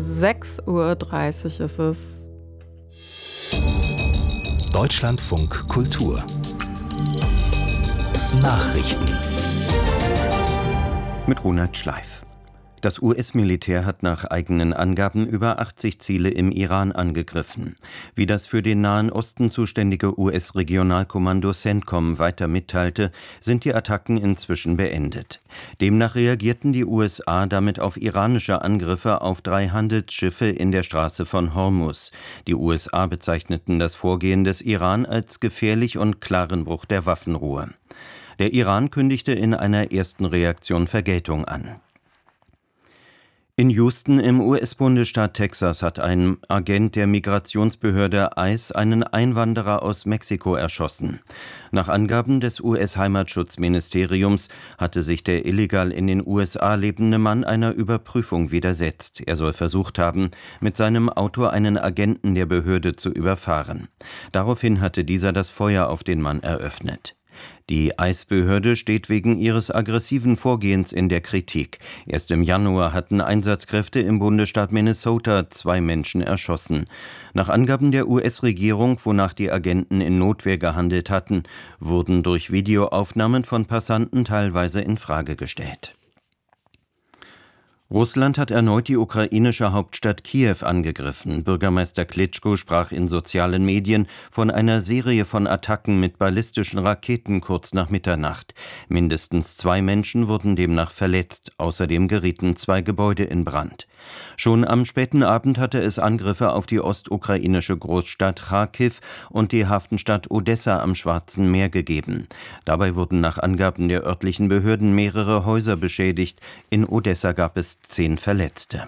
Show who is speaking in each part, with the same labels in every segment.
Speaker 1: 6:30 Uhr ist es.
Speaker 2: Deutschlandfunk Kultur Nachrichten
Speaker 3: mit Ronald Schleif. Das US-Militär hat nach eigenen Angaben über 80 Ziele im Iran angegriffen. Wie das für den Nahen Osten zuständige US-Regionalkommando CENTCOM weiter mitteilte, sind die Attacken inzwischen beendet. Demnach reagierten die USA damit auf iranische Angriffe auf 3 Handelsschiffe in der Straße von Hormuz. Die USA bezeichneten das Vorgehen des Iran als gefährlich und klaren Bruch der Waffenruhe. Der Iran kündigte in einer ersten Reaktion Vergeltung an. In Houston im US-Bundesstaat Texas hat ein Agent der Migrationsbehörde ICE einen Einwanderer aus Mexiko erschossen. Nach Angaben des US-Heimatschutzministeriums hatte sich der illegal in den USA lebende Mann einer Überprüfung widersetzt. Er soll versucht haben, mit seinem Auto einen Agenten der Behörde zu überfahren. Daraufhin hatte dieser das Feuer auf den Mann eröffnet. Die ICE-Behörde steht wegen ihres aggressiven Vorgehens in der Kritik. Erst im Januar hatten Einsatzkräfte im Bundesstaat Minnesota 2 Menschen erschossen. Nach Angaben der US-Regierung, wonach die Agenten in Notwehr gehandelt hatten, wurden durch Videoaufnahmen von Passanten teilweise in Frage gestellt. Russland hat erneut die ukrainische Hauptstadt Kiew angegriffen. Bürgermeister Klitschko sprach in sozialen Medien von einer Serie von Attacken mit ballistischen Raketen kurz nach Mitternacht. Mindestens 2 Menschen wurden demnach verletzt. Außerdem gerieten 2 Gebäude in Brand. Schon am späten Abend hatte es Angriffe auf die ostukrainische Großstadt Charkiw und die Hafenstadt Odessa am Schwarzen Meer gegeben. Dabei wurden nach Angaben der örtlichen Behörden mehrere Häuser beschädigt. In Odessa gab es 10 Verletzte.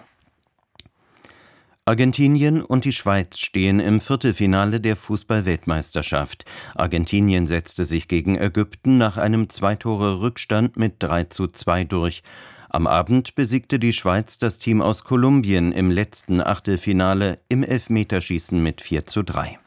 Speaker 3: Argentinien und die Schweiz stehen im Viertelfinale der Fußball-Weltmeisterschaft. Argentinien setzte sich gegen Ägypten nach einem 2-Tore-Rückstand mit 3:2 durch. Am Abend besiegte die Schweiz das Team aus Kolumbien im letzten Achtelfinale im Elfmeterschießen mit 4:3.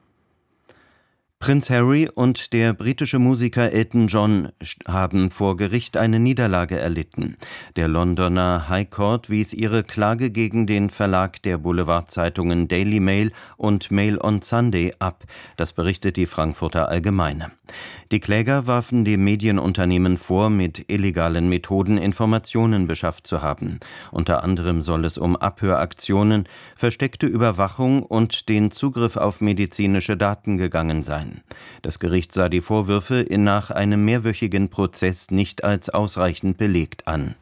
Speaker 3: Prinz Harry und der britische Musiker Elton John haben vor Gericht eine Niederlage erlitten. Der Londoner High Court wies ihre Klage gegen den Verlag der Boulevardzeitungen Daily Mail und Mail on Sunday ab. Das berichtet die Frankfurter Allgemeine. Die Kläger warfen dem Medienunternehmen vor, mit illegalen Methoden Informationen beschafft zu haben. Unter anderem soll es um Abhöraktionen, versteckte Überwachung und den Zugriff auf medizinische Daten gegangen sein. Das Gericht sah die Vorwürfe nach einem mehrwöchigen Prozess nicht als ausreichend belegt an.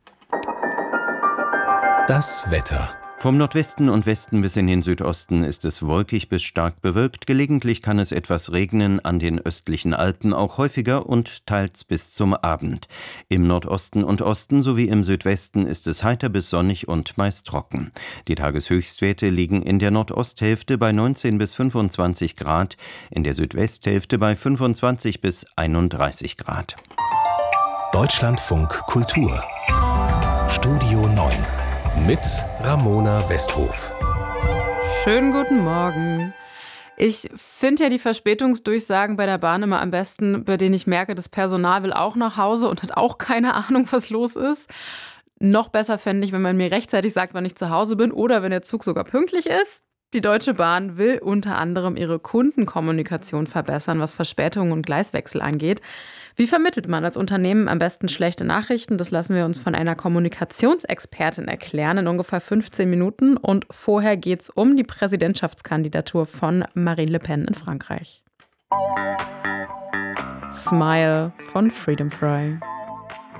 Speaker 2: Das Wetter.
Speaker 3: Vom Nordwesten und Westen bis in den Südosten ist es wolkig bis stark bewölkt. Gelegentlich kann es etwas regnen, an den östlichen Alpen auch häufiger und teils bis zum Abend. Im Nordosten und Osten sowie im Südwesten ist es heiter bis sonnig und meist trocken. Die Tageshöchstwerte liegen in der Nordosthälfte bei 19 bis 25 Grad, in der Südwesthälfte bei 25 bis 31 Grad.
Speaker 2: Deutschlandfunk Kultur Studio 9 mit Ramona Westhof.
Speaker 1: Schönen guten Morgen. Ich finde ja die Verspätungsdurchsagen bei der Bahn immer am besten, bei denen ich merke, das Personal will auch nach Hause und hat auch keine Ahnung, was los ist. Noch besser fände ich, wenn man mir rechtzeitig sagt, wann ich zu Hause bin oder wenn der Zug sogar pünktlich ist. Die Deutsche Bahn will unter anderem ihre Kundenkommunikation verbessern, was Verspätungen und Gleiswechsel angeht. Wie vermittelt man als Unternehmen am besten schlechte Nachrichten? Das lassen wir uns von einer Kommunikationsexpertin erklären in ungefähr 15 Minuten. Und vorher geht es um die Präsidentschaftskandidatur von Marine Le Pen in Frankreich. Smile von Freedom Fry.